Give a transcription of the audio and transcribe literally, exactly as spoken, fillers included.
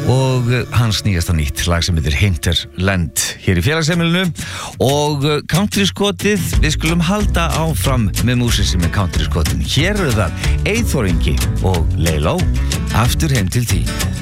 og hans nýjasta nýtt lag sem heitir Hinterland hér í félagsheimilinu og countryskotið, við skulum halda áfram með músík sem er countryskotin. Hér eru það Eyþór Ingi og Leiló, Aftur heim til þín.